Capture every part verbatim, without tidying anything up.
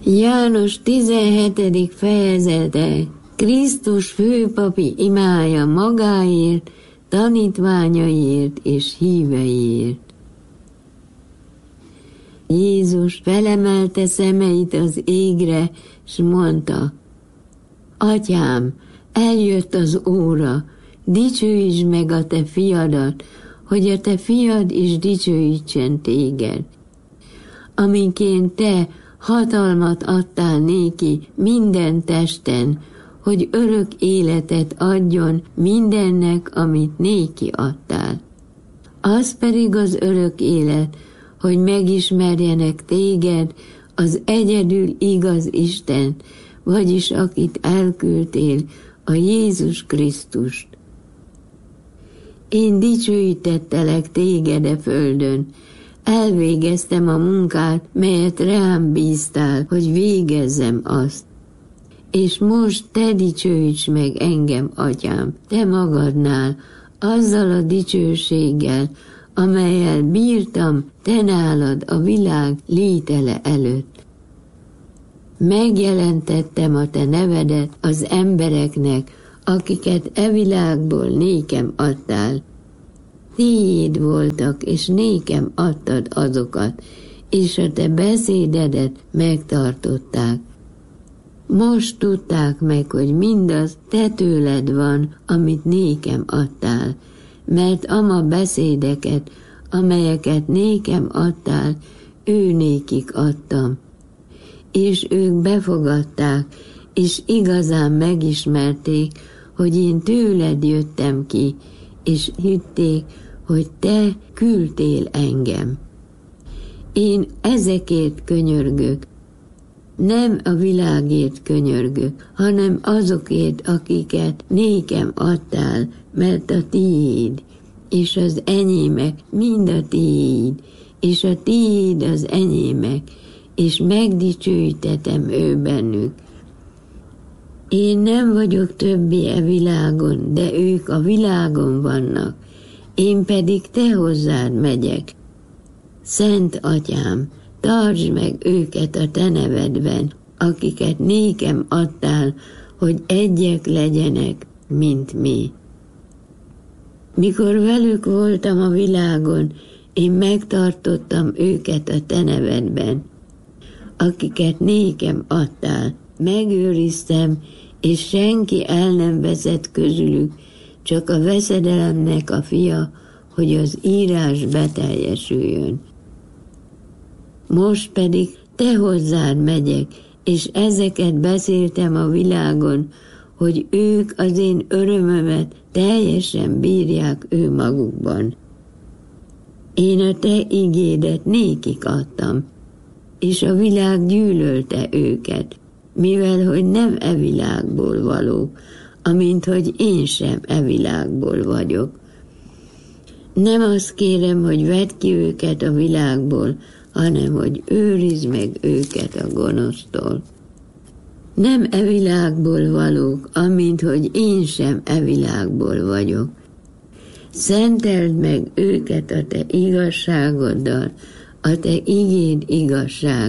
János tizenhetedik fejezete. Krisztus főpapi imája magáért, tanítványaiért és híveiért. Jézus felemelte szemeit az égre, s mondta: Atyám, eljött az óra, dicsőítsd meg a te fiadat, hogy a te fiad is dicsőítsen téged. Aminként te hatalmat adtál néki minden testen, hogy örök életet adjon mindennek, amit néki adtál. Az pedig az örök élet, hogy megismerjenek téged, az egyedül igaz Isten, vagyis akit elküldtél, a Jézus Krisztust. Én dicsőítettelek téged e földön, elvégeztem a munkát, melyet rám bíztál, hogy végezzem azt. És most te dicsőíts meg engem, atyám, te magadnál, azzal a dicsőséggel, amellyel bírtam te nálad a világ létele előtt. Megjelentettem a te nevedet az embereknek, akiket e világból nékem adtál. Tiéd voltak, és nékem adtad azokat, és a te beszédedet megtartották. Most tudták meg, hogy mindaz te tőled van, amit nékem adtál, mert ama beszédeket, amelyeket nékem adtál, ő nékik adtam. És ők befogadták, és igazán megismerték, hogy én tőled jöttem ki, és hitték, hogy te küldtél engem. Én ezekért könyörgök, nem a világért könyörgök, hanem azokért, akiket nékem adtál, mert a tiéd, és az enyémek mind a tiéd, és a tiéd az enyémek, és megdicsőítetem ő bennük. Én nem vagyok többé e világon, de ők a világon vannak, én pedig te hozzád megyek. Szent Atyám, tartsd meg őket a te nevedben, akiket nékem adtál, hogy egyek legyenek, mint mi. Mikor velük voltam a világon, én megtartottam őket a te nevedben, akiket nékem adtál, megőriztem, és senki el nem vezet közülük, csak a veszedelemnek a fia, hogy az írás beteljesüljön. Most pedig te hozzád megyek, és ezeket beszéltem a világon, hogy ők az én örömömet teljesen bírják ő magukban. Én a te igédet nékik adtam, és a világ gyűlölte őket, mivel hogy nem e világból valók, amint hogy én sem e világból vagyok. Nem azt kérem, hogy vedd ki őket a világból, hanem hogy őrizd meg őket a gonosztól. Nem e világból valók, amint hogy én sem e világból vagyok. Szenteld meg őket a te igazságoddal, a te igéd igazság,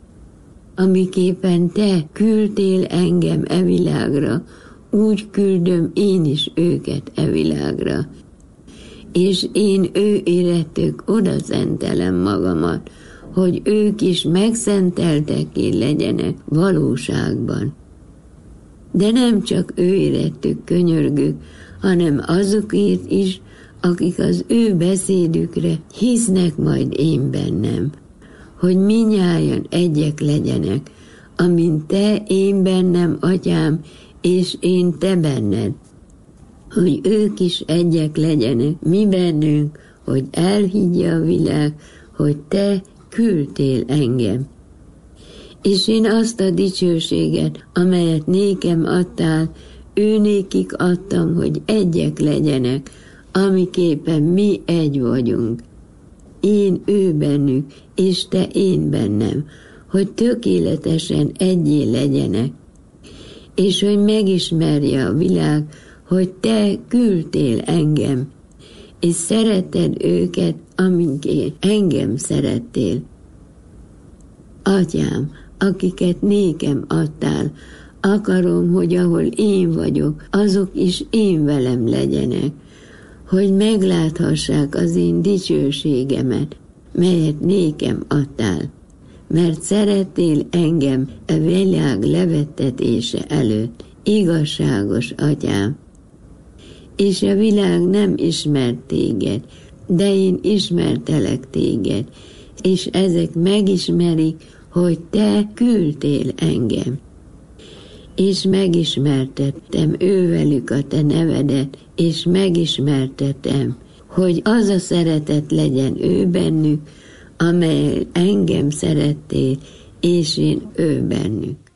amiképpen te küldtél engem e világra, úgy küldöm én is őket e világra. És én ő érettük oda szentelem magamat, hogy ők is megszentelteké legyenek valóságban. De nem csak ő érettük könyörgök, hanem azokért is, akik az ő beszédükre hisznek majd én bennem, hogy mindnyájan egyek legyenek, amint te én bennem, atyám, és én te benned, hogy ők is egyek legyenek mi bennünk, hogy elhiggye a világ, hogy te küldtél engem. És én azt a dicsőséget, amelyet nékem adtál, ő nékik adtam, hogy egyek legyenek, amiképpen mi egy vagyunk. Én ő bennük, és te én bennem, hogy tökéletesen egyé legyenek, és hogy megismerje a világ, hogy te küldtél engem, és szeretted őket, amikért engem szerettél. Atyám, akiket nékem adtál. Akarom, hogy ahol én vagyok, azok is én velem legyenek, hogy megláthassák az én dicsőségemet, melyet nékem adtál, mert szerettél engem a világ levettetése előtt, igazságos atyám. És a világ nem ismert téged, de én ismertelek téged, és ezek megismerik, hogy te küldtél engem. És megismertettem ővelük a te nevedet, és megismertettem, hogy az a szeretet legyen ő bennük, amely engem szerettél, és én ő bennük.